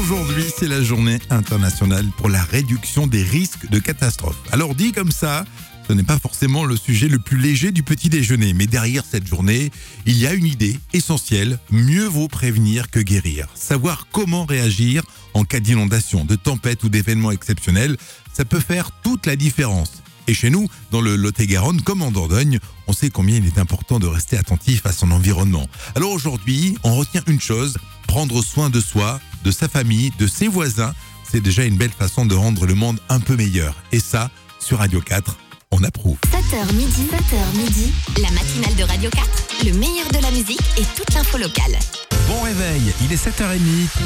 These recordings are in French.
Aujourd'hui, c'est la journée internationale pour la réduction des risques de catastrophes. Alors dit comme ça, ce n'est pas forcément le sujet le plus léger du petit déjeuner, mais derrière cette journée, il y a une idée essentielle, mieux vaut prévenir que guérir. Savoir comment réagir en cas d'inondation, de tempête ou d'événements exceptionnels, ça peut faire toute la différence. Et chez nous, dans le Lot-et-Garonne comme en Dordogne, on sait combien il est important de rester attentif à son environnement. Alors aujourd'hui, on retient une chose, prendre soin de soi, de sa famille, de ses voisins, c'est déjà une belle façon de rendre le monde un peu meilleur. Et ça, sur Radio 4, on approuve. 7h midi, la matinale de Radio 4, le meilleur de la musique et toute l'info locale. Bon réveil, il est 7h30.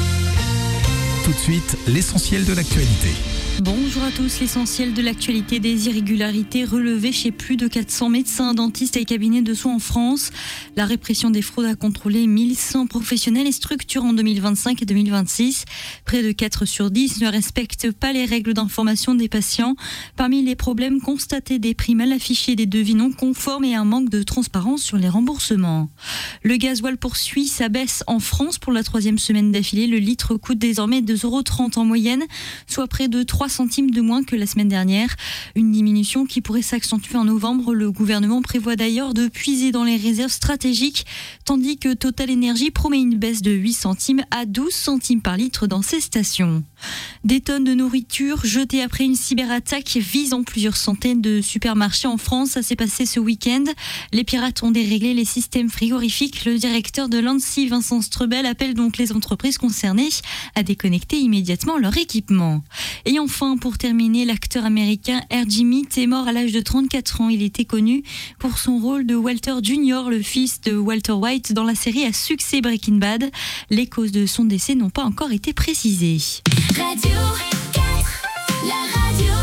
Tout de suite, l'essentiel de l'actualité. Bonjour à tous, l'essentiel de l'actualité, des irrégularités relevées chez plus de 400 médecins, dentistes et cabinets de soins en France. La répression des fraudes a contrôlé 1100 professionnels et structures en 2025 et 2026. Près de 4 sur 10 ne respectent pas les règles d'information des patients. Parmi les problèmes constatés, des prix mal affichés, des devis non conformes et un manque de transparence sur les remboursements. Le gasoil poursuit sa baisse en France pour la 3e semaine d'affilée. Le litre coûte désormais 2,30 € en moyenne, soit près de 3 centimes de moins que la semaine dernière. Une diminution qui pourrait s'accentuer en novembre. Le gouvernement prévoit d'ailleurs de puiser dans les réserves stratégiques, tandis que Total Energy promet une baisse de 8 centimes à 12 centimes par litre dans ses stations. Des tonnes de nourriture jetées après une cyberattaque visant plusieurs centaines de supermarchés en France. Ça s'est passé ce week-end. Les pirates ont déréglé les systèmes frigorifiques. Le directeur de l'ANSSI, Vincent Strebel, appelle donc les entreprises concernées à déconnecter immédiatement leur équipement. Et enfin, pour terminer, l'acteur américain R.J. Mead est mort à l'âge de 34 ans. Il était connu pour son rôle de Walter Jr., le fils de Walter White, dans la série à succès Breaking Bad. Les causes de son décès n'ont pas encore été précisées. Radio 4, la radio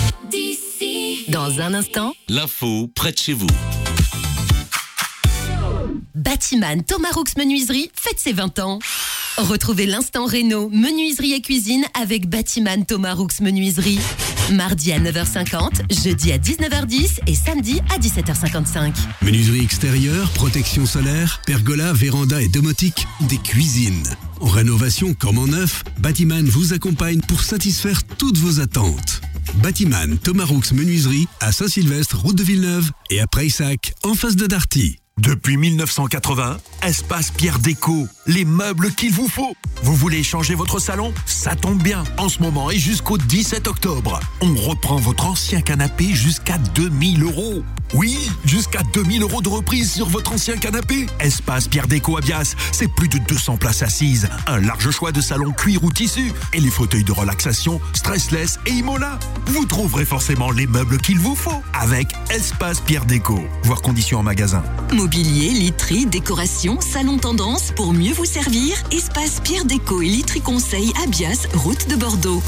d'ici. Dans un instant, L'info près de chez vous. Batiman Thomas Roux Menuiserie fête ses 20 ans. Retrouvez l'instant réno, menuiserie et cuisine avec Batiman Thomas Roux Menuiserie. Mardi à 9h50, jeudi à 19h10 et samedi à 17h55. Menuiserie extérieure, protection solaire, pergola, véranda et domotique, des cuisines. En rénovation comme en neuf, Batiman vous accompagne pour satisfaire toutes vos attentes. Batiman Thomas Roux Menuiserie à Saint-Sylvestre, route de Villeneuve et à Prayssac, en face de Darty. Depuis 1980, Espace Pierre Déco, les meubles qu'il vous faut. Vous voulez changer votre salon? Ça tombe bien. En ce moment et jusqu'au 17 octobre, on reprend votre ancien canapé jusqu'à 2000 €. Oui, jusqu'à 2000 € de reprise sur votre ancien canapé. Espace Pierre Déco à Bias, c'est plus de 200 places assises, un large choix de salons cuir ou tissu et les fauteuils de relaxation Stressless et Imola. Vous trouverez forcément les meubles qu'il vous faut avec Espace Pierre Déco. Voir conditions en magasin. Mobilier, literie, décoration, salon tendance, pour mieux vous servir, Espace Pierre Déco et Literie Conseil à Bias, route de Bordeaux.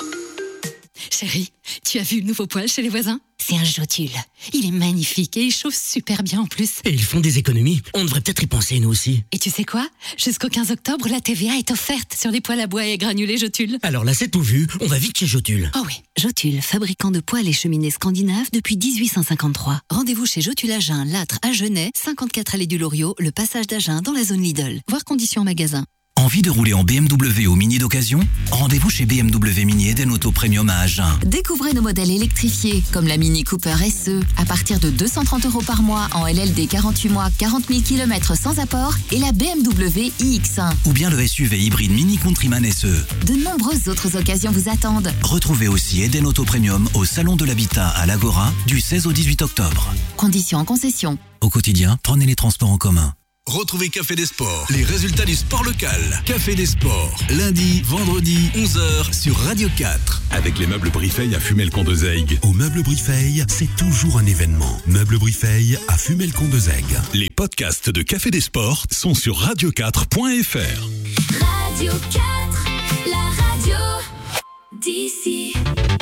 Chérie, tu as vu le nouveau poêle chez les voisins? C'est un Jotule. Il est magnifique et il chauffe super bien en plus. Et ils font des économies. On devrait peut-être y penser, nous aussi. Et tu sais quoi? Jusqu'au 15 octobre, la TVA est offerte sur les poêles à bois et granulés Jotule. Alors là, c'est tout vu. On va vite chez Jotule. Oh oui. Jotule, fabricant de poêles et cheminées scandinaves depuis 1853. Rendez-vous chez Jotule Agen, Lattre à Genêt, 54 allée du Loriot, le passage d'Agen dans la zone Lidl. Voir conditions en magasin. Envie de rouler en BMW ou Mini d'occasion? Rendez-vous chez BMW Mini Eden Auto Premium à Agen. découvrez nos modèles électrifiés comme la Mini Cooper SE à partir de 230 € par mois en LLD 48 mois, 40 000 km sans apport et la BMW iX1. Ou bien le SUV hybride Mini Countryman SE. De nombreuses autres occasions vous attendent. Retrouvez aussi Eden Auto Premium au Salon de l'Habitat à l'Agora du 16 au 18 octobre. Conditions en concession. Au quotidien, prenez les transports en commun. Retrouvez Café des Sports, les résultats du sport local. Café des Sports, lundi, vendredi, 11h sur Radio 4. Avec les meubles Brifeil à Fumel-Condezaygues. Au Meuble Brifeil, c'est toujours un événement. Meuble Brifeil à Fumel-Condezaygues. Les podcasts de Café des Sports sont sur radio4.fr. Radio 4, la radio d'ici.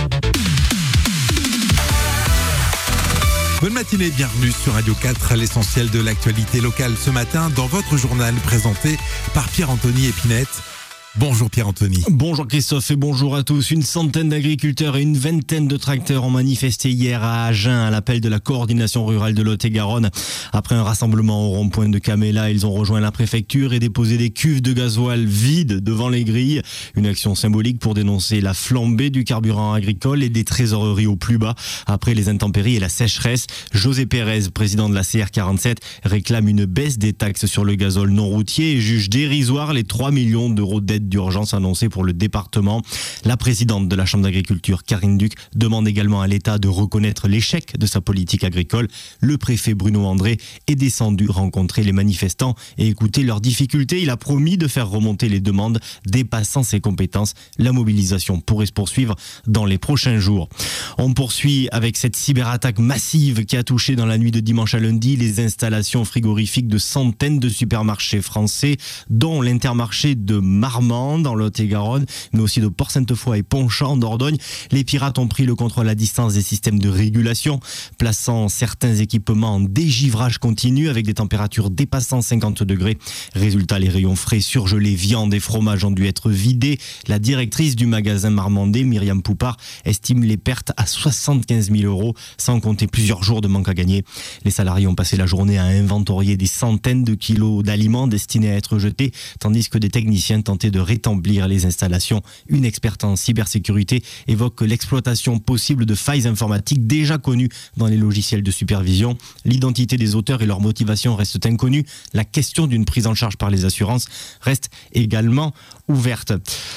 Bonne matinée, bienvenue sur Radio 4, l'essentiel de l'actualité locale ce matin dans votre journal présenté par Pierre-Anthony Épinette. Bonjour Pierre-Anthony. Bonjour Christophe et bonjour à tous. Une centaine d'agriculteurs et une vingtaine de tracteurs ont manifesté hier à Agen à l'appel de la coordination rurale de Lot-et-Garonne. Après un rassemblement au rond-point de Caméla, ils ont rejoint la préfecture et déposé des cuves de gasoil vides devant les grilles. Une action symbolique pour dénoncer la flambée du carburant agricole et des trésoreries au plus bas. Après les intempéries et la sécheresse, José Pérez, président de la CR47, réclame une baisse des taxes sur le gazole non routier et juge dérisoire les 3 millions d'euros d'aide d'urgence annoncée pour le département. La présidente de la Chambre d'agriculture, Karine Duc, demande également à l'État de reconnaître l'échec de sa politique agricole. Le préfet Bruno André est descendu rencontrer les manifestants et écouter leurs difficultés. Il a promis de faire remonter les demandes dépassant ses compétences. La mobilisation pourrait se poursuivre dans les prochains jours. On poursuit avec cette cyberattaque massive qui a touché dans la nuit de dimanche à lundi les installations frigorifiques de centaines de supermarchés français, dont l'Intermarché de Marmande dans Lot-et-Garonne, mais aussi de Port-Sainte-Foy et Ponchamp en Dordogne. Les pirates ont pris le contrôle à distance des systèmes de régulation, plaçant certains équipements en dégivrage continu avec des températures dépassant 50 degrés. Résultat, les rayons frais, surgelés, viande et fromage ont dû être vidés. La directrice du magasin marmandais, Myriam Poupard, estime les pertes à 75 000 euros, sans compter plusieurs jours de manque à gagner. Les salariés ont passé la journée à inventorier des centaines de kilos d'aliments destinés à être jetés, tandis que des techniciens tentaient de rétablir les installations. Une experte en cybersécurité évoque l'exploitation possible de failles informatiques déjà connues dans les logiciels de supervision. L'identité des auteurs et leur motivation restent inconnues. La question d'une prise en charge par les assurances reste également ouverte.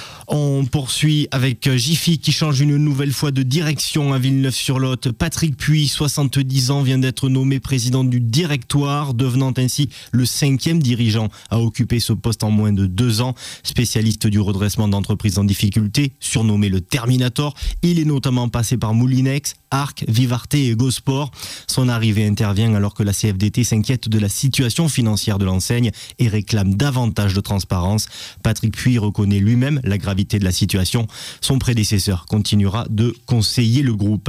On poursuit avec Jiffy qui change une nouvelle fois de direction à Villeneuve-sur-Lot. Patrick Puy, 70 ans, vient d'être nommé président du directoire, devenant ainsi le 5e dirigeant à occuper ce poste en moins de 2 ans. Spécialiste du redressement d'entreprises en difficulté, surnommé le Terminator, il est notamment passé par Moulinex, Arc, Vivarté et Gosport. Son arrivée intervient alors que la CFDT s'inquiète de la situation financière de l'enseigne et réclame davantage de transparence. Patrick Puy reconnaît lui-même la gravité de la situation. Son prédécesseur continuera de conseiller le groupe.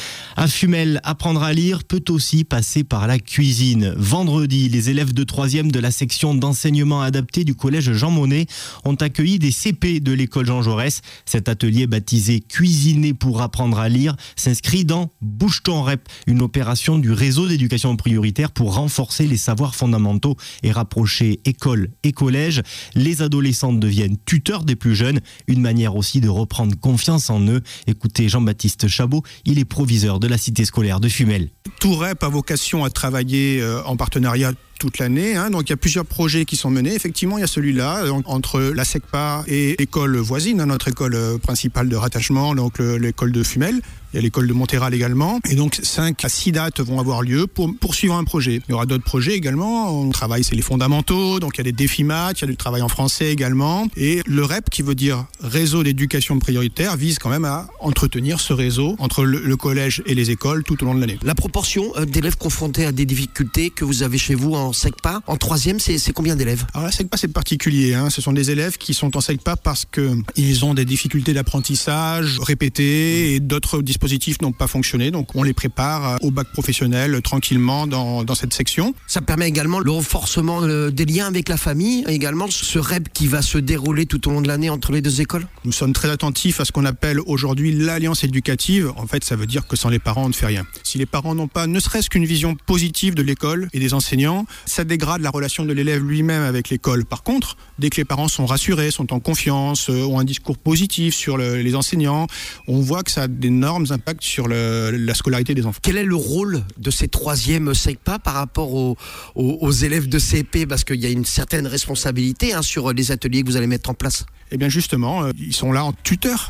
À Fumel, apprendre à lire peut aussi passer par la cuisine. Vendredi, les élèves de 3e de la section d'enseignement adapté du collège Jean Monnet ont accueilli des CP de l'école Jean Jaurès. Cet atelier baptisé Cuisiner pour apprendre à lire s'inscrit dans Bouge ton Rep, une opération du réseau d'éducation prioritaire pour renforcer les savoirs fondamentaux et rapprocher école et collège. Les adolescents deviennent tuteurs des plus jeunes, une manière aussi de reprendre confiance en eux. Écoutez Jean-Baptiste Chabot, il est proviseur de la cité scolaire de Fumel. Tout REP a vocation à travailler en partenariat toute l'année, donc il y a plusieurs projets qui sont menés. Effectivement, il y a celui-là entre la SECPA et l'école voisine, notre école principale de rattachement, donc l'école de Fumel. Il y a l'école de Montéral également. Et donc 5 à 6 dates vont avoir lieu pour poursuivre un projet. Il y aura d'autres projets également. On travaille, c'est les fondamentaux, donc il y a des défis maths, il y a du travail en français également. Et le REP, qui veut dire réseau d'éducation prioritaire, vise quand même à entretenir ce réseau entre le collège et les écoles tout au long de l'année. La proportion d'élèves confrontés à des difficultés que vous avez chez vous en SECPA, en 3e, c'est combien d'élèves ? Alors la SECPA, c'est particulier. Ce sont des élèves qui sont en SECPA parce qu'ils ont des difficultés d'apprentissage répétées et d'autres dispositifs n'ont pas fonctionné, donc on les prépare au bac professionnel tranquillement dans cette section. Ça permet également le renforcement des liens avec la famille, également ce REP qui va se dérouler tout au long de l'année entre les deux écoles. Nous sommes très attentifs à ce qu'on appelle aujourd'hui l'alliance éducative. En fait, ça veut dire que sans les parents, on ne fait rien. Si les parents n'ont pas ne serait-ce qu'une vision positive de l'école et des enseignants, ça dégrade la relation de l'élève lui-même avec l'école. Par contre, dès que les parents sont rassurés, sont en confiance, ont un discours positif sur les enseignants, on voit que ça a d'énormes impacts sur la scolarité des enfants. Quel est le rôle de ces 3e SECPA par rapport aux élèves de CP ? Parce qu'il y a une certaine responsabilité sur les ateliers que vous allez mettre en place. Eh bien justement, ils sont là en tuteur,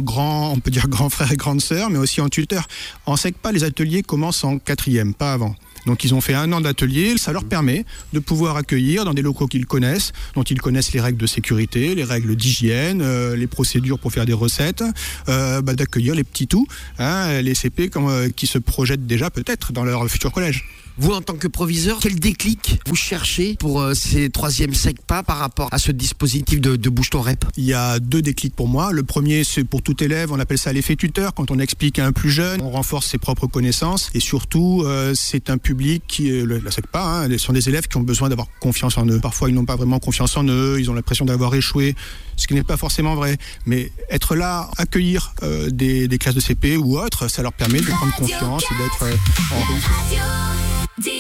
on peut dire grand frère et grande sœur, mais aussi en tuteur. En SECPA, les ateliers commencent en 4e, pas avant. Donc ils ont fait 1 an d'atelier, ça leur permet de pouvoir accueillir dans des locaux qu'ils connaissent, dont ils connaissent les règles de sécurité, les règles d'hygiène, les procédures pour faire des recettes, d'accueillir les petits tout, les CP qui se projettent déjà peut-être dans leur futur collège. Vous, en tant que proviseur, quel déclic vous cherchez pour ces 3e SECPA par rapport à ce dispositif de Bouge ton Rep ? Il y a 2 déclics pour moi. Le premier, c'est pour tout élève, on appelle ça l'effet tuteur. Quand on explique à un plus jeune, on renforce ses propres connaissances. Et surtout, c'est un public qui est la SECPA, ce sont des élèves qui ont besoin d'avoir confiance en eux. Parfois, ils n'ont pas vraiment confiance en eux, ils ont l'impression d'avoir échoué. ce qui n'est pas forcément vrai. Mais être là, accueillir des classes de CP ou autres, ça leur permet de prendre confiance et d'être en réussite.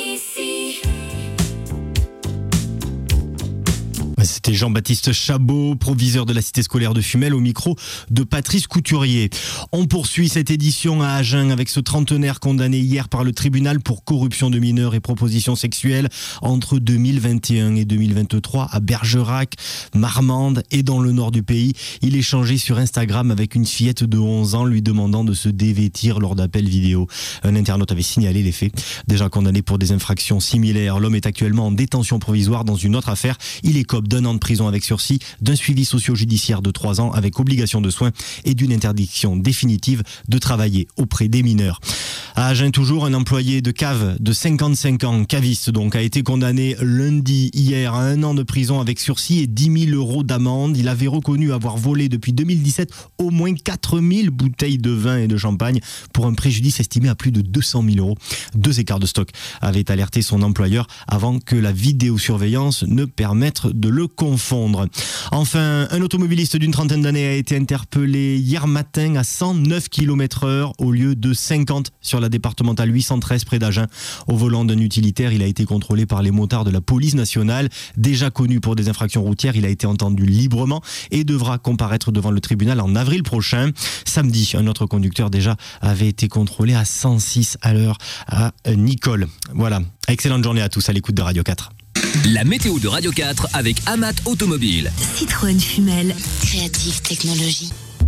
C'était Jean-Baptiste Chabot, proviseur de la cité scolaire de Fumel, au micro de Patrice Couturier. On poursuit cette édition à Agen avec ce trentenaire condamné hier par le tribunal pour corruption de mineurs et proposition sexuelle entre 2021 et 2023 à Bergerac, Marmande et dans le nord du pays. Il échangeait sur Instagram avec une fillette de 11 ans lui demandant de se dévêtir lors d'appels vidéo. Un internaute avait signalé les faits. Déjà condamné pour des infractions similaires, l'homme est actuellement en détention provisoire dans une autre affaire. Il écope d'un an de prison avec sursis, d'un suivi socio-judiciaire de 3 ans avec obligation de soins et d'une interdiction définitive de travailler auprès des mineurs. À Agen toujours, un employé de cave de 55 ans, caviste donc, a été condamné lundi hier à 1 an de prison avec sursis et 10 000 € d'amende. Il avait reconnu avoir volé depuis 2017 au moins 4 000 bouteilles de vin et de champagne pour un préjudice estimé à plus de 200 000 €. 2 écarts de stock avaient alerté son employeur avant que la vidéosurveillance ne permette de le confondre. Enfin, un automobiliste d'une trentaine d'années a été interpellé hier matin à 109 km/h au lieu de 50 sur la départementale 813 près d'Agen. Au volant d'un utilitaire, il a été contrôlé par les motards de la police nationale. Déjà connu pour des infractions routières, il a été entendu librement et devra comparaître devant le tribunal en avril prochain. Samedi, un autre conducteur déjà avait été contrôlé à 106 à l'heure à Nicole. Voilà. Excellente journée à tous à l'écoute de Radio 4. La météo de Radio 4 avec Amat Automobile. Citroën Fumel, Creative Technology.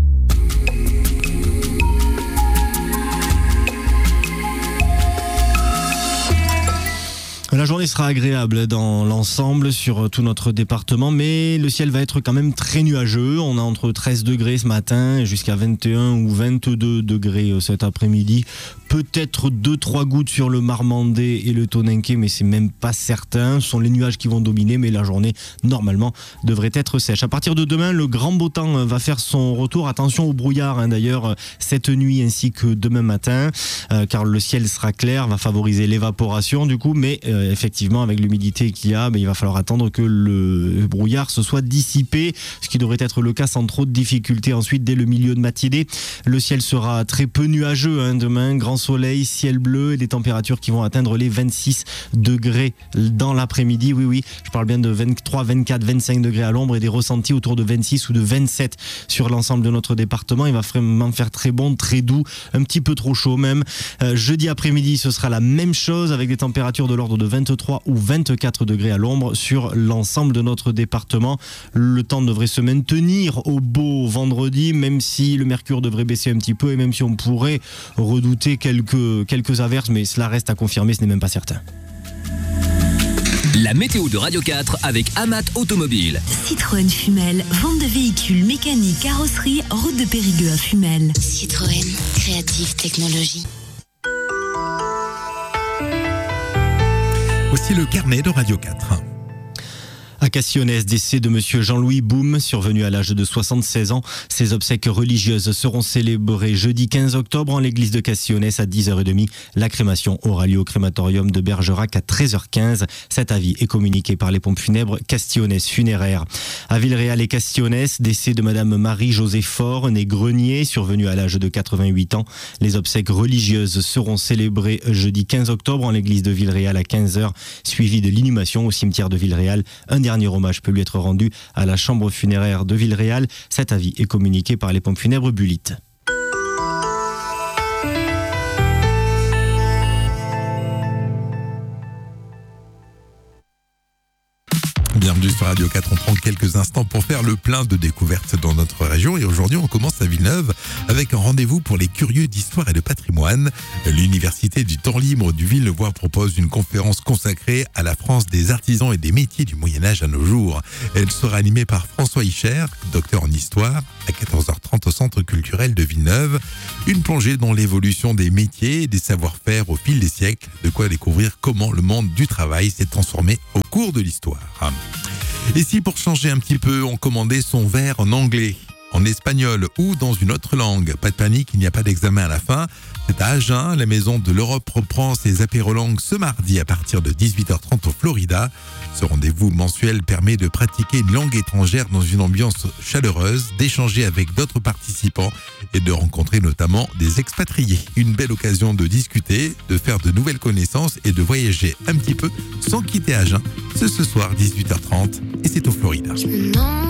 La journée sera agréable dans l'ensemble sur tout notre département, mais le ciel va être quand même très nuageux. On a entre 13 degrés ce matin jusqu'à 21 ou 22 degrés cet après-midi. Peut-être 2-3 gouttes sur le Marmandais et le Toninquet, mais c'est même pas certain. Ce sont les nuages qui vont dominer, mais la journée, normalement, devrait être sèche. À partir de demain, le grand beau temps va faire son retour. Attention au brouillard, d'ailleurs, cette nuit ainsi que demain matin, car le ciel sera clair, va favoriser l'évaporation du coup, mais effectivement, avec l'humidité qu'il y a, il va falloir attendre que le brouillard se soit dissipé, ce qui devrait être le cas sans trop de difficultés. Ensuite, dès le milieu de matinée, le ciel sera très peu nuageux demain, grand soleil, ciel bleu et des températures qui vont atteindre les 26 degrés dans l'après-midi. Oui, je parle bien de 23, 24, 25 degrés à l'ombre et des ressentis autour de 26 ou de 27 sur l'ensemble de notre département. Il va vraiment faire très bon, très doux, un petit peu trop chaud même. Jeudi après-midi, ce sera la même chose avec des températures de l'ordre de 23 ou 24 degrés à l'ombre sur l'ensemble de notre département. Le temps devrait se maintenir au beau vendredi, même si le mercure devrait baisser un petit peu et même si on pourrait redouter quelques averses, mais cela reste à confirmer, ce n'est même pas certain. La météo de Radio 4 avec Amat Automobile. Citroën Fumel, vente de véhicules mécaniques, carrosserie, route de Périgueux à Fumel. Citroën, Creative Technology. Voici le carnet de Radio 4. À Cassillonnès, décès de monsieur Jean-Louis Boum, survenu à l'âge de 76 ans. Ses obsèques religieuses seront célébrées jeudi 15 octobre en l'église de Cassillonnès à 10h30. La crémation aura lieu au crématorium de Bergerac à 13h15. Cet avis est communiqué par les pompes funèbres Cassillonnès Funéraires. À Villeréal et Cassillonnès, décès de madame Marie-Josée Faure, née Grenier, survenue à l'âge de 88 ans. Les obsèques religieuses seront célébrées jeudi 15 octobre en l'église de Villeréal à 15h, suivi de l'inhumation au cimetière de Villeréal. Un dernier hommage peut lui être rendu à la chambre funéraire de Villeréal. Cet avis est communiqué par les pompes funèbres Bulitte. Bienvenue sur Radio 4, on prend quelques instants pour faire le plein de découvertes dans notre région et aujourd'hui on commence à Villeneuve avec un rendez-vous pour les curieux d'histoire et de patrimoine. L'université du temps libre du Villevoix propose une conférence consacrée à la France des artisans et des métiers du Moyen-Âge à nos jours. Elle sera animée par François Hicher, docteur en histoire, à 14h30 au Centre culturel de Villeneuve. Une plongée dans l'évolution des métiers et des savoir-faire au fil des siècles, de quoi découvrir comment le monde du travail s'est transformé au cours de l'histoire. Et si pour changer un petit peu, on commandait son verre en anglais? en espagnol ou dans une autre langue. Pas de panique, il n'y a pas d'examen à la fin. C'est à Agen, la Maison de l'Europe reprend ses apérolangues ce mardi à partir de 18h30 au Florida. Ce rendez-vous mensuel permet de pratiquer une langue étrangère dans une ambiance chaleureuse, d'échanger avec d'autres participants et de rencontrer notamment des expatriés. Une belle occasion de discuter, de faire de nouvelles connaissances et de voyager un petit peu sans quitter Agen. C'est ce soir 18h30 et c'est au Florida.